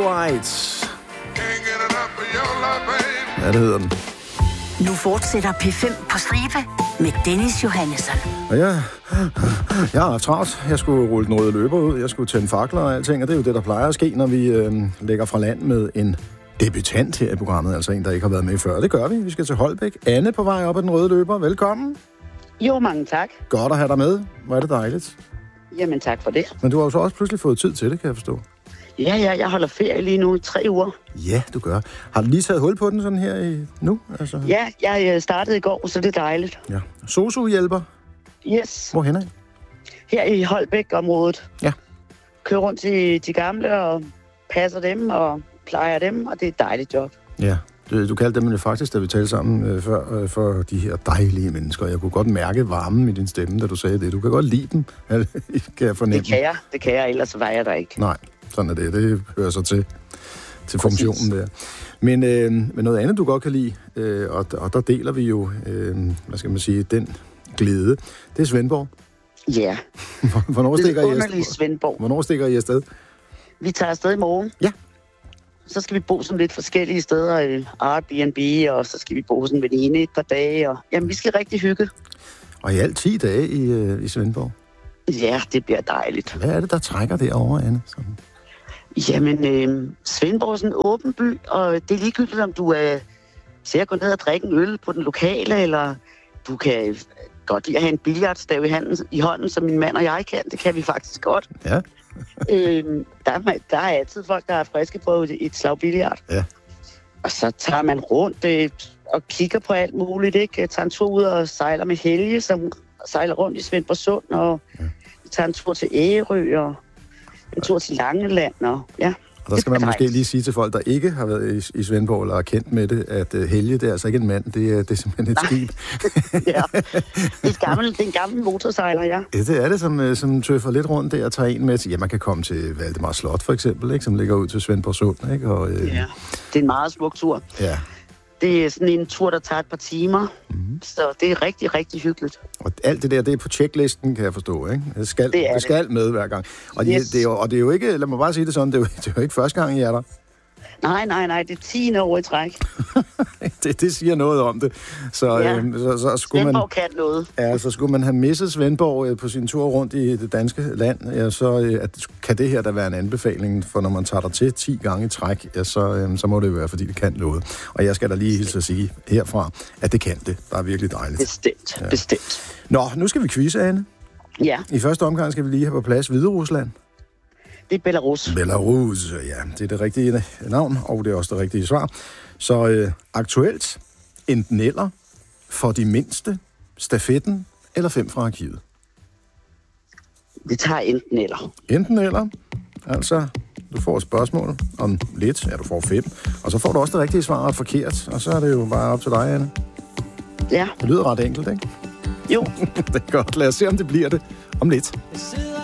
Lights. Ja, det hedder den. Nu fortsætter P5 på stribe med Dennis Johannesson. Og jeg har travlt. Jeg skulle rulle den røde løber ud. Jeg skulle tænde fakler og alting. Og det er jo det, der plejer at ske, når vi lægger fra land med en debutant her i programmet. Altså en, der ikke har været med før. Det gør vi. Vi skal til Holbæk. Anne på vej op ad den røde løber. Velkommen. Jo, mange tak. Godt at have dig med. Hvor er det dejligt. Jamen, tak for det. Men du har jo så også pludselig fået tid til det, kan jeg forstå. Ja, jeg holder ferie lige nu i 3 uger. Ja, du gør. Har du lige taget hul på den sådan her nu? Altså... Ja, jeg startede i går, så det er dejligt. Ja. Sosu-hjælper? Yes. Hvorhen af? Her i Holbæk-området. Ja. Kører rundt til de gamle og passer dem og plejer dem, og det er et dejligt job. Ja, du kaldte dem faktisk, da vi talte sammen før, for de her dejlige mennesker. Jeg kunne godt mærke varmen i din stemme, da du sagde det. Du kan godt lide dem, kan jeg fornemme. Det kan jeg, ellers var jeg der ikke. Nej, sådan er det. Det hører så til funktionen der. Men noget andet, du godt kan lide, og der deler vi jo, hvad skal man sige, den glæde, det er Svendborg. Ja. Hvornår stikker I afsted? Vi tager afsted i morgen. Ja. Så skal vi bo sådan lidt forskellige steder i Airbnb, og så skal vi bo hos en veninde et par dage. Og, jamen, vi skal rigtig hygge. Og i alt 10 dage i Svendborg? Ja, det bliver dejligt. Hvad er det, der trækker derovre, Anne? Sådan. Jamen, Svendborg er sådan en åben by, og det er ligegyldigt, om du ser at gå ned og drikke en øl på den lokale, eller du kan godt lide at have en billiardstav i hånden, som min mand og jeg kan. Det kan vi faktisk godt. Ja. Der er altid folk, der er friske på et slag billard. Ja. Og så tager man rundt og kigger på alt muligt, ikke? Jeg tager en tur ud og sejler med Helge, som sejler rundt i Svendborg Sund, og vi tager en tur til Ærø, og en tur til Langeland, og ja. Og der skal man måske lige sige til folk, der ikke har været i Svendborg eller er kendt med det, at Helge, det er altså ikke en mand, det er simpelthen et skib. Ja, det er en gammel motorsejler, ja. Ja, det er det, som tøffer lidt rundt der og tager en med. Ja, man kan komme til Valdemar Slot for eksempel, ikke, som ligger ud til Svendborg Sund. Ikke? Og, ja, det er en meget smuk tur. Ja. Det er sådan en tur, der tager et par timer, så det er rigtig, rigtig hyggeligt. Og alt det der, det er på checklisten, kan jeg forstå, ikke? Det skal med hver gang. Og, yes. det er jo ikke, lad mig bare sige det sådan, det er jo ikke første gang, I er der. Nej, det er 10. år i træk. det siger noget om det. Så, ja. så skulle Svendborg kan noget. Ja, så skulle man have misset Svendborg på sin tur rundt i det danske land, ja, så kan det her da være en anbefaling, for når man tager der til 10 gange i træk, ja, så må det jo være, fordi det kan noget. Og jeg skal da lige hilse at sige herfra, at det kan det. Der er virkelig dejligt. Bestemt. Nå, nu skal vi quizze, Anne. Ja. I første omgang skal vi lige have på plads Hviderusland. Det er Belarus. Belarus, ja. Det er det rigtige navn, og det er også det rigtige svar. Så aktuelt, enten eller, for de mindste, stafetten eller 5 fra arkivet? Vi tager enten eller. Enten eller. Altså, du får et spørgsmål om lidt, ja, du får 5. Og så får du også det rigtige svar forkert, og så er det jo bare op til dig, Anne. Ja. Det lyder ret enkelt, ikke? Jo. Det er godt. Lad os se, om det bliver det om lidt.